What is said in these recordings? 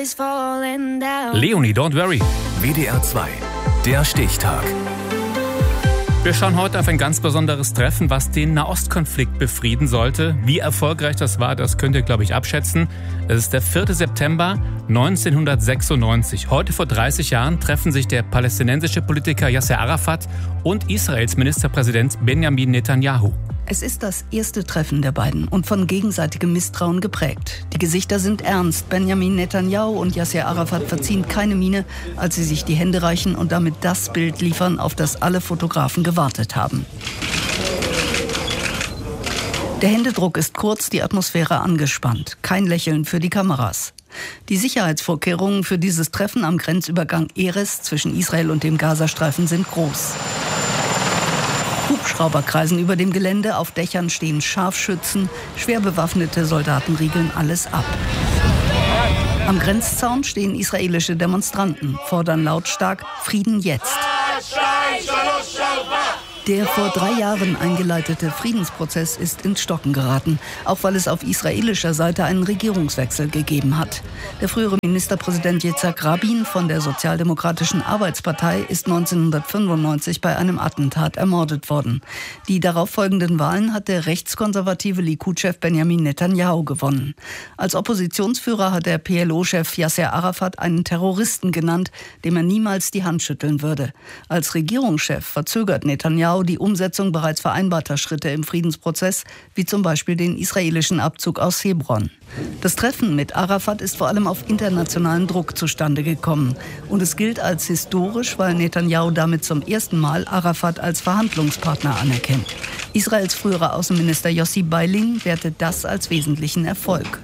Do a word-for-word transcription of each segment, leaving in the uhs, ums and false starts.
Leonie, don't worry. W D R zwei, der Stichtag. Wir schauen heute auf ein ganz besonderes Treffen, was den Nahostkonflikt befrieden sollte. Wie erfolgreich das war, das könnt ihr, glaube ich, abschätzen. Es ist der vierte September neunzehnhundertsechsundneunzig. Heute vor dreißig Jahren treffen sich der palästinensische Politiker Yasser Arafat und Israels Ministerpräsident Benjamin Netanyahu. Es ist das erste Treffen der beiden und von gegenseitigem Misstrauen geprägt. Die Gesichter sind ernst. Benjamin Netanyahu und Yasser Arafat verziehen keine Miene, als sie sich die Hände reichen und damit das Bild liefern, auf das alle Fotografen gewartet haben. Der Händedruck ist kurz, die Atmosphäre angespannt. Kein Lächeln für die Kameras. Die Sicherheitsvorkehrungen für dieses Treffen am Grenzübergang Erez zwischen Israel und dem Gazastreifen sind groß. Hubschrauber kreisen über dem Gelände, auf Dächern stehen Scharfschützen, schwer bewaffnete Soldaten riegeln alles ab. Am Grenzzaun stehen israelische Demonstranten, fordern lautstark Frieden jetzt. Der vor drei Jahren eingeleitete Friedensprozess ist ins Stocken geraten, auch weil es auf israelischer Seite einen Regierungswechsel gegeben hat. Der frühere Ministerpräsident Yitzhak Rabin von der Sozialdemokratischen Arbeitspartei ist neunzehnhundertfünfundneunzig bei einem Attentat ermordet worden. Die darauffolgenden Wahlen hat der rechtskonservative Likud-Chef Benjamin Netanyahu gewonnen. Als Oppositionsführer hat der P L O-Chef Yasser Arafat einen Terroristen genannt, dem er niemals die Hand schütteln würde. Als Regierungschef verzögert Netanyahu die Umsetzung bereits vereinbarter Schritte im Friedensprozess, wie zum Beispiel den israelischen Abzug aus Hebron. Das Treffen mit Arafat ist vor allem auf internationalen Druck zustande gekommen. Und es gilt als historisch, weil Netanyahu damit zum ersten Mal Arafat als Verhandlungspartner anerkennt. Israels früherer Außenminister Yossi Beilin wertet das als wesentlichen Erfolg.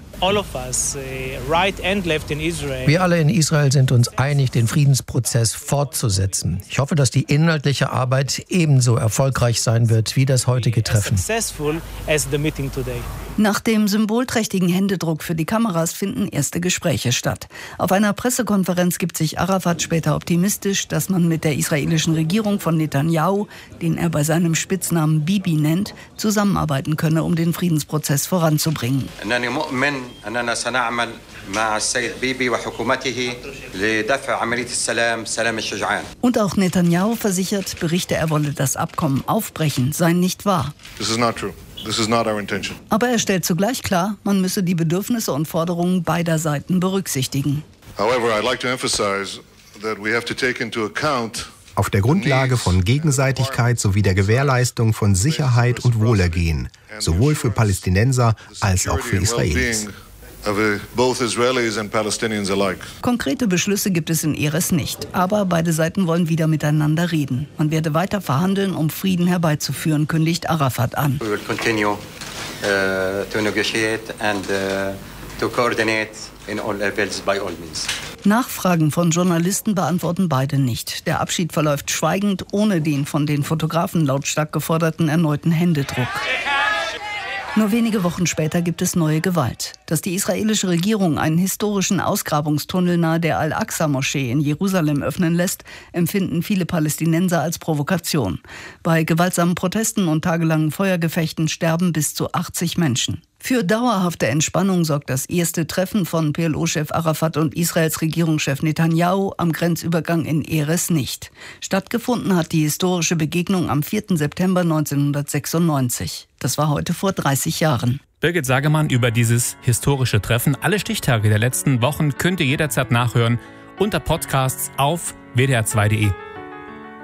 Wir alle in Israel sind uns einig, den Friedensprozess fortzusetzen. Ich hoffe, dass die inhaltliche Arbeit ebenso erfolgreich sein wird wie das heutige Treffen. Nach dem symbolträchtigen Händedruck für die Kameras finden erste Gespräche statt. Auf einer Pressekonferenz gibt sich Arafat später optimistisch, dass man mit der israelischen Regierung von Netanyahu, den er bei seinem Spitznamen Bibi nennt, zusammenarbeiten könne, um den Friedensprozess voranzubringen. أننا سنعمل مع السيد بيبي وحكومته لدفع عملية السلام سلام الشجعان. Und auch Netanyahu versichert, Berichte, er wolle das Abkommen aufbrechen, seien nicht wahr. This is not true. This is not our intention. Aber er stellt zugleich klar, man müsse die Bedürfnisse und Forderungen beider Seiten berücksichtigen. However, I'd like to emphasize that we have to take into account auf der Grundlage von Gegenseitigkeit sowie der Gewährleistung von Sicherheit und Wohlergehen, sowohl für Palästinenser als auch für Israelis. Konkrete Beschlüsse gibt es in Erez nicht, aber beide Seiten wollen wieder miteinander reden. Man werde weiter verhandeln, um Frieden herbeizuführen, kündigt Arafat an. We will continue uh, to negotiate and uh, to coordinate in all levels by all means. Nachfragen von Journalisten beantworten beide nicht. Der Abschied verläuft schweigend, ohne den von den Fotografen lautstark geforderten erneuten Händedruck. Nur wenige Wochen später gibt es neue Gewalt. Dass die israelische Regierung einen historischen Ausgrabungstunnel nahe der Al-Aqsa-Moschee in Jerusalem öffnen lässt, empfinden viele Palästinenser als Provokation. Bei gewaltsamen Protesten und tagelangen Feuergefechten sterben bis zu achtzig Menschen. Für dauerhafte Entspannung sorgt das erste Treffen von P L O-Chef Arafat und Israels Regierungschef Netanyahu am Grenzübergang in Erez nicht. Stattgefunden hat die historische Begegnung am vierten September neunzehnhundertsechsundneunzig. Das war heute vor dreißig Jahren. Birgit Sagemann über dieses historische Treffen. Alle Stichtage der letzten Wochen könnt ihr jederzeit nachhören unter Podcasts auf w d r zwei punkt d e.